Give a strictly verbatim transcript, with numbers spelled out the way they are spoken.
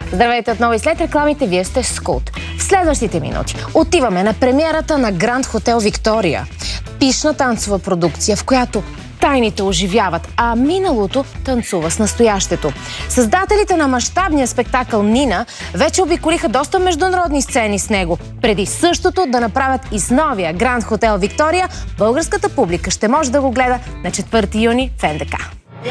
Здравейте отново и след рекламите, вие сте с Култ. В следващите минути отиваме на премиерата на Гранд Хотел Виктория. Пишна танцова продукция, в която тайните оживяват, а миналото танцува с настоящето. Създателите на мащабния спектакъл Нина вече обиколиха доста международни сцени с него. Преди същото да направят и с новия Гранд Хотел Виктория, българската публика ще може да го гледа на четвърти юни в ен де ка.